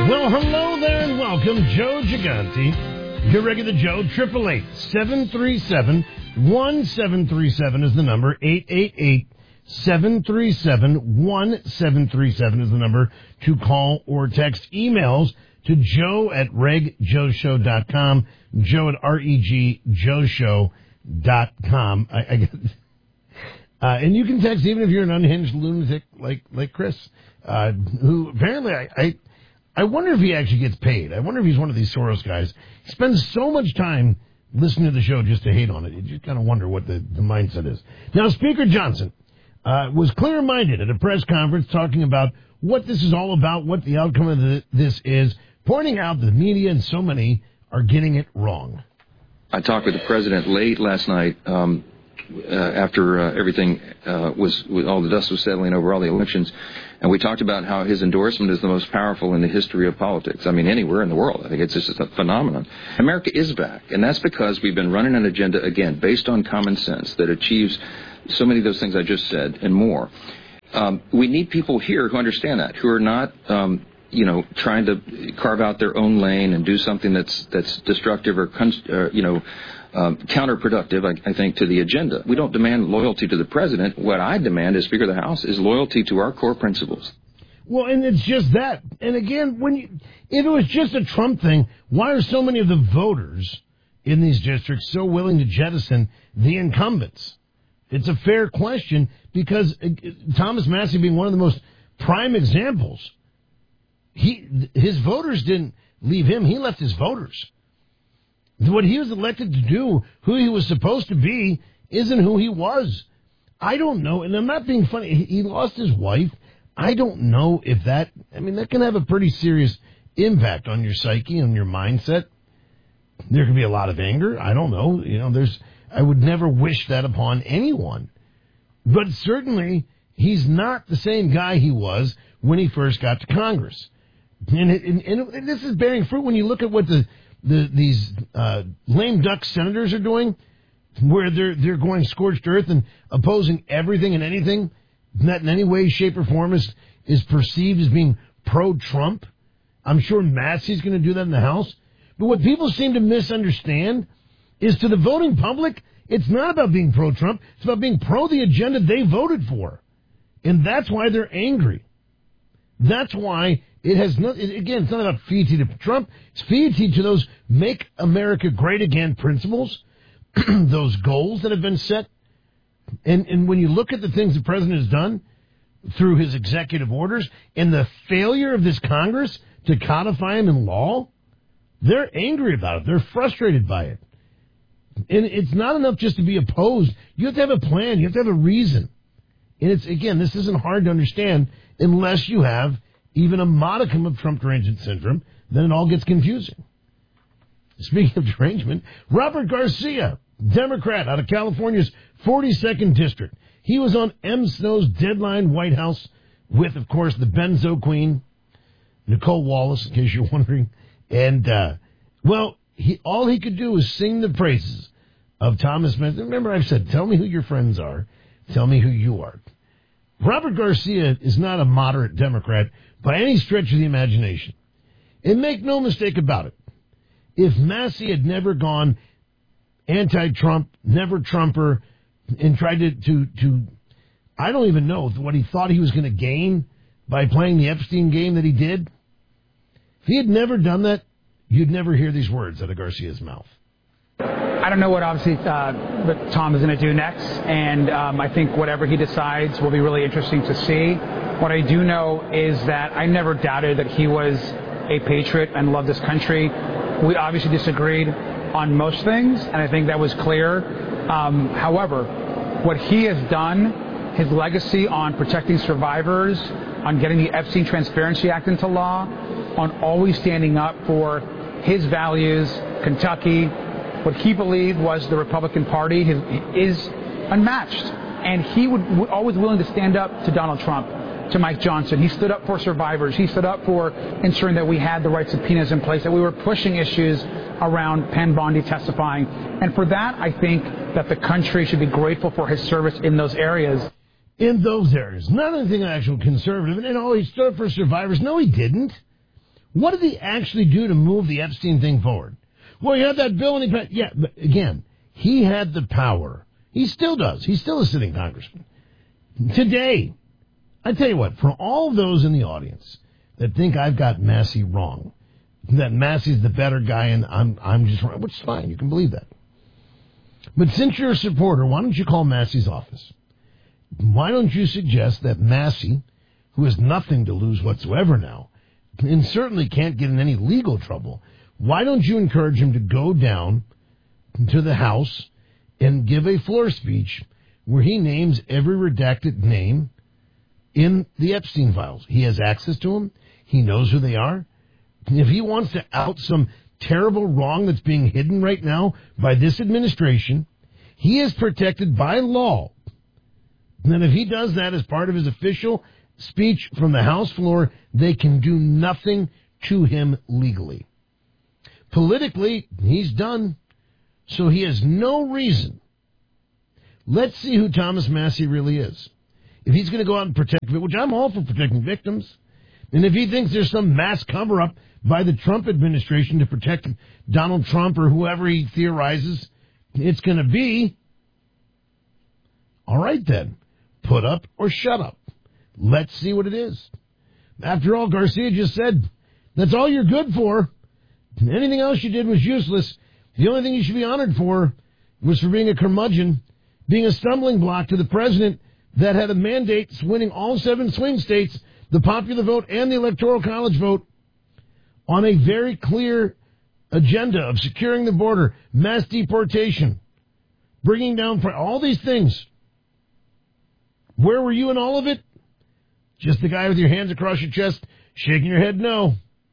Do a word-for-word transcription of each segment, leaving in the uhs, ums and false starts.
Well, hello there and welcome, Joe Gigante, your regular Joe. Triple eight seven three seven one seven three seven is the number. Eight eight eight seven three seven one seven three seven is the number to call or text. Emails to Joe at reg joe show dot com. Joe at R E G Joe Show dot com. I, I get, uh, and you can text even if you're an unhinged lunatic like like Chris, uh, who apparently I. I I wonder if he actually gets paid. I wonder if he's one of these Soros guys. He spends so much time listening to the show just to hate on it. You just kind of wonder what the, the mindset is. Now, Speaker Johnson uh, was clear-minded at a press conference talking about what this is all about, what the outcome of the, this is, pointing out the media and so many are getting it wrong. I talked with the president late last night um, uh, after uh, everything uh, was, was, all the dust was settling over all the elections. And we talked about how his endorsement is the most powerful in the history of politics. I mean, anywhere in the world. I think it's just a phenomenon. America is back. And that's because we've been running an agenda, again, based on common sense that achieves so many of those things I just said and more. Um, we need people here who understand that, who are not, um, you know, trying to carve out their own lane and do something that's that's destructive or, uh, you know, Um, counterproductive, I, I think, to the agenda. We don't demand loyalty to the president. What I demand as Speaker of the House is loyalty to our core principles. Well, and it's just that. And again, when you, if it was just a Trump thing, why are so many of the voters in these districts so willing to jettison the incumbents? It's a fair question because uh, Thomas Massie being one of the most prime examples, he his voters didn't leave him. He left his voters. What he was elected to do, who he was supposed to be, isn't who he was. I don't know, and I'm not being funny. He lost his wife. I don't know if that, I mean, that can have a pretty serious impact on your psyche and your mindset. There could be a lot of anger. I don't know. You know, there's, I would never wish that upon anyone. But certainly, he's not the same guy he was when he first got to Congress. And, it, and, and this is bearing fruit when you look at what the, The, these uh, lame duck senators are doing, where they're they're going scorched earth and opposing everything and anything that in any way, shape, or form is, is perceived as being pro-Trump. I'm sure Massey's going to do that in the House. But what people seem to misunderstand is to the voting public, it's not about being pro-Trump. It's about being pro the agenda they voted for. And that's why they're angry. That's why it has not, again, it's not about fealty to Trump. It's fealty to those Make America Great Again principles, those goals that have been set. And, and when you look at the things the president has done through his executive orders and the failure of this Congress to codify them in law, they're angry about it. They're frustrated by it. And it's not enough just to be opposed. You have to have a plan. You have to have a reason. And it's, again, this isn't hard to understand unless you have even a modicum of Trump derangement syndrome, then it all gets confusing. Speaking of derangement, Robert Garcia, Democrat out of California's forty-second District. He was on M. Snow's Deadline White House with, of course, the Benzo Queen, Nicole Wallace, in case you're wondering. And, uh, well, he all he could do was sing the praises of Thomas Massie. Remember, I've said, tell me who your friends are. Tell me who you are. Robert Garcia is not a moderate Democrat by any stretch of the imagination. And make no mistake about it. If Massie had never gone anti-Trump, never Trumper, and tried to, to, to, I don't even know what he thought he was going to gain by playing the Epstein game that he did. If he had never done that, you'd never hear these words out of Garcia's mouth. I don't know what obviously uh, what Tom is going to do next, and um, I think whatever he decides will be really interesting to see. What I do know is that I never doubted that he was a patriot and loved this country. We obviously disagreed on most things, and I think that was clear. Um, however, what he has done, his legacy on protecting survivors, on getting the Epstein Transparency Act into law, on always standing up for his values, Kentucky, what he believed was the Republican Party his, is unmatched. And he would w- always willing to stand up to Donald Trump, to Mike Johnson. He stood up for survivors. He stood up for ensuring that we had the right subpoenas in place, that we were pushing issues around Pam Bondi testifying. And for that, I think that the country should be grateful for his service in those areas. In those areas. Not anything actual conservative. And, oh, he stood up for survivors. No, he didn't. What did he actually do to move the Epstein thing forward? Well, he had that bill and he passed. Yeah, but again, he had the power. He still does. He's still a sitting congressman. Today, I tell you what, for all those in the audience that think I've got Massey wrong, that Massey's the better guy and I'm I'm just wrong, which is fine, you can believe that. But since you're a supporter, why don't you call Massey's office? Why don't you suggest that Massey, who has nothing to lose whatsoever now, and certainly can't get in any legal trouble, why don't you encourage him to go down to the House and give a floor speech where he names every redacted name in the Epstein files? He has access to them. He knows who they are. If he wants to out some terrible wrong that's being hidden right now by this administration, he is protected by law. And if he does that as part of his official speech from the House floor, they can do nothing to him legally. Politically, he's done. So he has no reason. Let's see who Thomas Massey really is. If he's going to go out and protect, which I'm all for protecting victims, and if he thinks there's some mass cover-up by the Trump administration to protect Donald Trump or whoever he theorizes it's going to be, all right then, put up or shut up. Let's see what it is. After all, Garcia just said, that's all you're good for. Anything else you did was useless. The only thing you should be honored for was for being a curmudgeon, being a stumbling block to the president that had a mandate winning all seven swing states, the popular vote and the electoral college vote, on a very clear agenda of securing the border, mass deportation, bringing down all these things. Where were you in all of it? Just the guy with your hands across your chest, shaking your head no.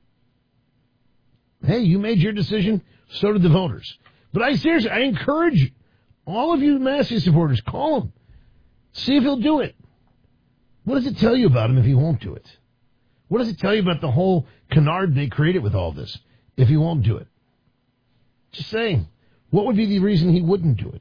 Hey, you made your decision, so did the voters. But I seriously, I encourage all of you Massey supporters, call him. See if he'll do it. What does it tell you about him if he won't do it? What does it tell you about the whole canard they created with all this if he won't do it? Just saying, what would be the reason he wouldn't do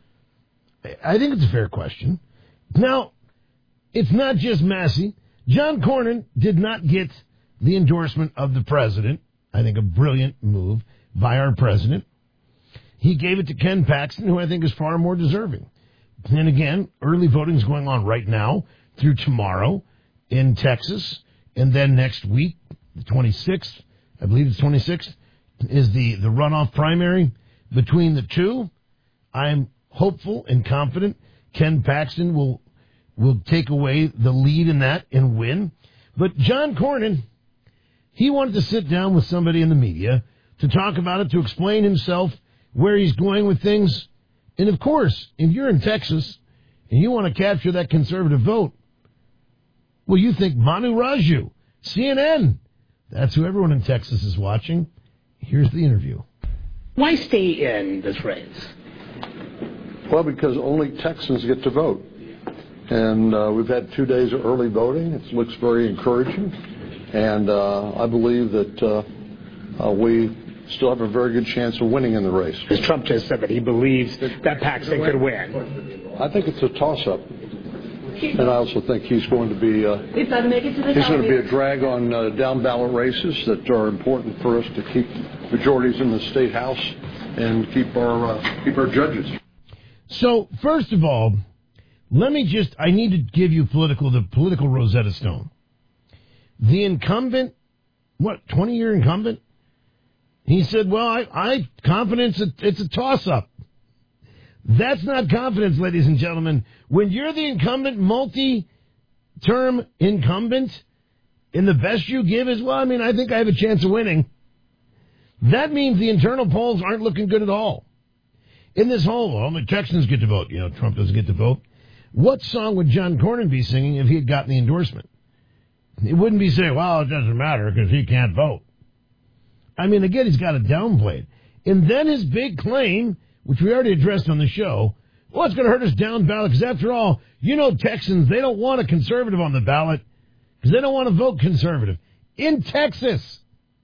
it? I think it's a fair question. Now, it's not just Massey. John Cornyn did not get the endorsement of the president. I think a brilliant move by our president. He gave it to Ken Paxton, who I think is far more deserving. And again, early voting is going on right now through tomorrow in Texas. And then next week, the twenty-sixth, I believe it's twenty-sixth, is the, the runoff primary between the two. I'm hopeful and confident Ken Paxton will will take away the lead in that and win. But John Cornyn, he wanted to sit down with somebody in the media to talk about it, to explain himself, where he's going with things. And of course, if you're in Texas and you want to capture that conservative vote, well, you think Manu Raju, C N N. That's who everyone in Texas is watching. Here's the interview. Why stay in this race? Well, because only Texans get to vote. And uh, we've had two days of early voting. It looks very encouraging. And uh, I believe that uh, uh, we still have a very good chance of winning in the race. As Trump just said that he believes that Paxton could win. I think it's a toss-up. And I also think he's going to be uh, he's going to be a drag on uh, down-ballot races that are important for us to keep majorities in the state house and keep our uh, keep our judges. So, first of all, let me just, I need to give you political the political Rosetta Stone. The incumbent, what, twenty-year incumbent? He said, well, I, I confidence it, it's a toss-up. That's not confidence, ladies and gentlemen. When you're the incumbent, multi-term incumbent, and the best you give is, well, I mean, I think I have a chance of winning. That means the internal polls aren't looking good at all. In this whole, well, the Texans get to vote. You know, Trump doesn't get to vote. What song would John Cornyn be singing if he had gotten the endorsement? It wouldn't be saying, well, it doesn't matter because he can't vote. I mean, again, he's got it downplayed. And then his big claim, which we already addressed on the show, well, it's going to hurt us down ballot because, after all, you know, Texans, they don't want a conservative on the ballot because they don't want to vote conservative. In Texas.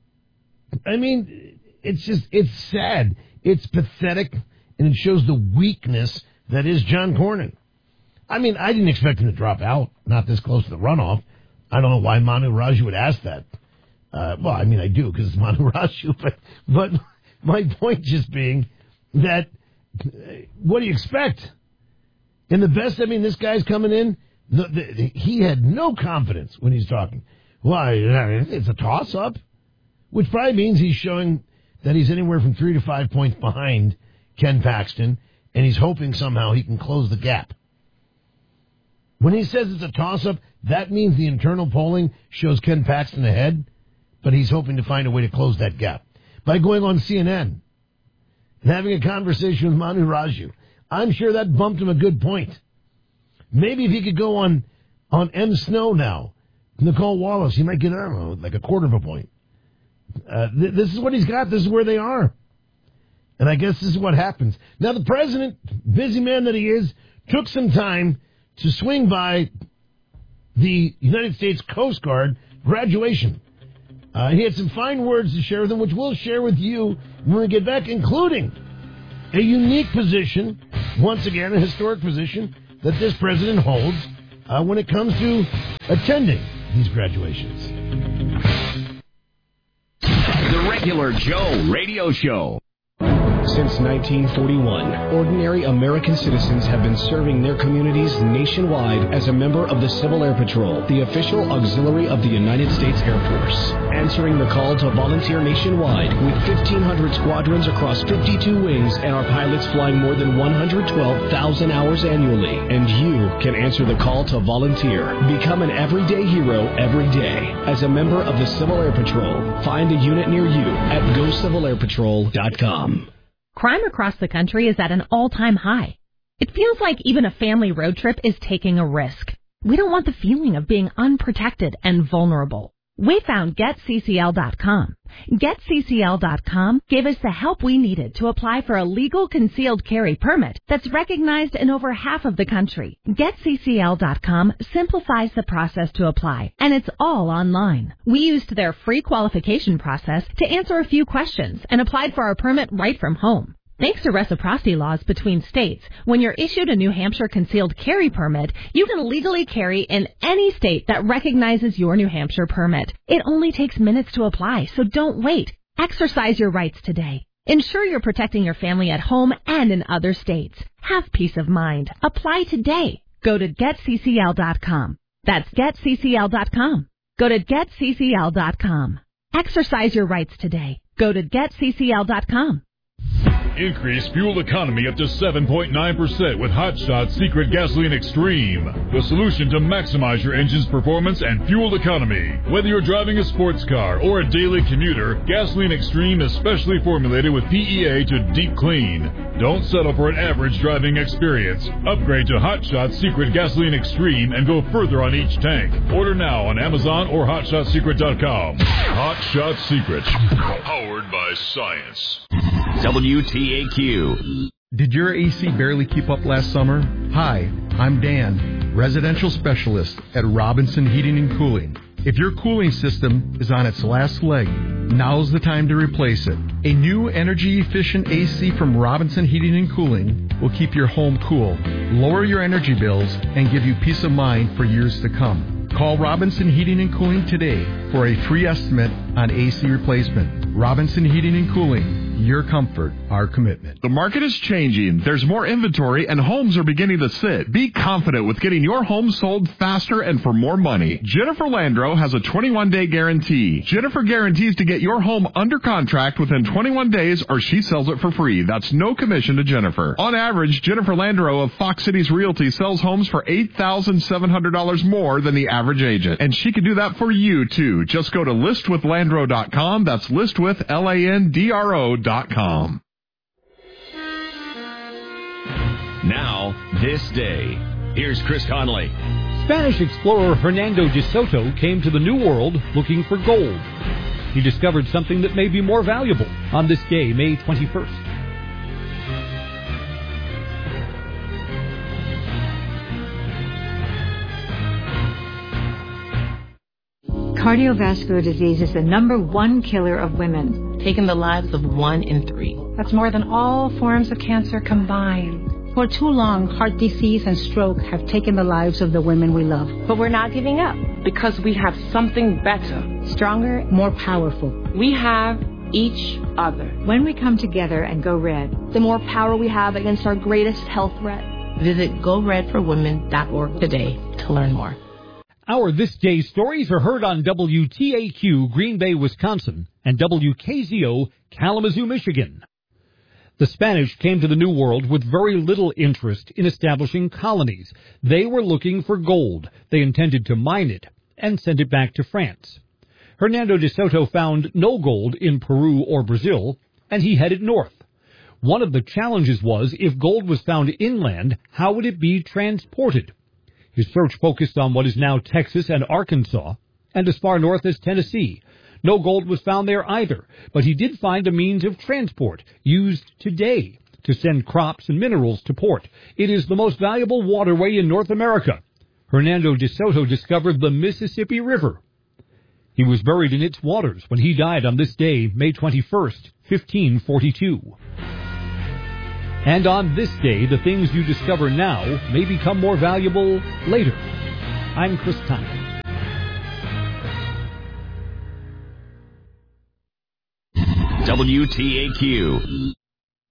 I mean, it's just, it's sad. It's pathetic, and it shows the weakness that is John Cornyn. I mean, I didn't expect him to drop out, not this close to the runoff. I don't know why Manu Raju would ask that. Uh, well, I mean, I do because it's Manu Raju, but, but my point just being that uh, what do you expect? In the best, I mean, this guy's coming in. The, the, he had no confidence when he's talking. Well, it's a toss-up, which probably means he's showing that he's anywhere from three to five points behind Ken Paxton, and he's hoping somehow he can close the gap. When he says it's a toss-up, that means the internal polling shows Ken Paxton ahead, but he's hoping to find a way to close that gap by going on C N N and having a conversation with Manu Raju. I'm sure that bumped him a good point. Maybe if he could go on on M. Snow now, Nicole Wallace, he might get, I don't know, like a quarter of a point. Uh, th- this is what he's got. This is where they are. And I guess this is what happens. Now, the president, busy man that he is, took some time to swing by the United States Coast Guard graduation. Uh, he had some fine words to share with them, which we'll share with you when we get back, including a unique position, once again, a historic position that this president holds uh, when it comes to attending these graduations. The Regular Joe Radio Show. Since nineteen forty-one, ordinary American citizens have been serving their communities nationwide as a member of the Civil Air Patrol, the official auxiliary of the United States Air Force. Answering the call to volunteer nationwide with fifteen hundred squadrons across fifty-two wings and our pilots flying more than one hundred twelve thousand hours annually. And you can answer the call to volunteer. Become an everyday hero every day as a member of the Civil Air Patrol. Find a unit near you at go civil air patrol dot com. Crime across the country is at an all-time high. It feels like even a family road trip is taking a risk. We don't want the feeling of being unprotected and vulnerable. We found get C C L dot com. get C C L dot com gave us the help we needed to apply for a legal concealed carry permit that's recognized in over half of the country. get C C L dot com simplifies the process to apply, and it's all online. We used their free qualification process to answer a few questions and applied for our permit right from home. Thanks to reciprocity laws between states, when you're issued a New Hampshire concealed carry permit, you can legally carry in any state that recognizes your New Hampshire permit. It only takes minutes to apply, so don't wait. Exercise your rights today. Ensure you're protecting your family at home and in other states. Have peace of mind. Apply today. Go to get C C L dot com. That's get C C L dot com. Go to get C C L dot com. Exercise your rights today. Go to get C C L dot com. Increase fuel economy up to seven point nine percent with Hot Shot Secret Gasoline Extreme, the solution to maximize your engine's performance and fuel economy. Whether you're driving a sports car or a daily commuter, Gasoline Extreme is specially formulated with P E A to deep clean. Don't settle for an average driving experience. Upgrade to Hot Shot Secret Gasoline Extreme and go further on each tank. Order now on Amazon or hot shot secret dot com. Hot Shot Secret, powered by science. W T A Q. Did your A C barely keep up last summer? Hi, I'm Dan, residential specialist at Robinson Heating and Cooling. If your cooling system is on its last leg, now's the time to replace it. A new energy-efficient A C from Robinson Heating and Cooling will keep your home cool, lower your energy bills, and give you peace of mind for years to come. Call Robinson Heating and Cooling today for a free estimate on A C replacement. Robinson Heating and Cooling. Your comfort, our commitment. The market is changing. There's more inventory and homes are beginning to sit. Be confident with getting your home sold faster and for more money. Jennifer Landro has a twenty-one day guarantee. Jennifer guarantees to get your home under contract within twenty-one days or she sells it for free. That's no commission to Jennifer. On average, Jennifer Landro of Fox Cities Realty sells homes for eight thousand seven hundred dollars more than the average agent. And she can do that for you, too. Just go to list with landro dot com. That's list with L A N D R O dot com. Now, this day. Here's Chris Conley. Spanish explorer Hernando de Soto came to the New World looking for gold. He discovered something that may be more valuable on this day, May twenty-first. Cardiovascular disease is the number one killer of women, taking the lives of one in three. That's more than all forms of cancer combined. For too long, heart disease and stroke have taken the lives of the women we love. But we're not giving up. because we have something better. Stronger, more powerful. We have each other. When we come together and go red, the more power we have against our greatest health threat. Visit go red for women dot org today to learn more. Our This Day stories are heard on W T A Q Green Bay, Wisconsin, and W K Z O Kalamazoo, Michigan. The Spanish came to the New World with very little interest in establishing colonies. They were looking for gold. They intended to mine it and send it back to France. Hernando de Soto found no gold in Peru or Brazil, and he headed north. One of the challenges was, if gold was found inland, how would it be transported? His search focused on what is now Texas and Arkansas, and as far north as Tennessee. No gold was found there either, but he did find a means of transport used today to send crops and minerals to port. It is the most valuable waterway in North America. Hernando de Soto discovered the Mississippi River. He was buried in its waters when he died on this day, May twenty-first, fifteen forty-two. And on this day, the things you discover now may become more valuable later. I'm Chris Conley. W T A Q.